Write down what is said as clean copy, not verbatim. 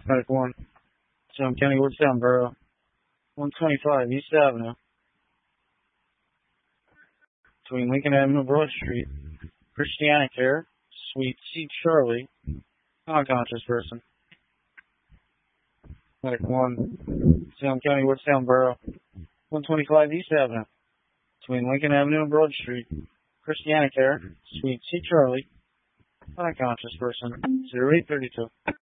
Medic 1, Salem County, Wardstown Borough, 125 East Avenue, between Lincoln Avenue and Broad Street. Christiana Care, Suite C. Charlie, unconscious person. Medic 1, Salem County, Wardstown Borough, 125 East Avenue, between Lincoln Avenue and Broad Street. Christiana Care, Suite C. Charlie, unconscious person, 0832.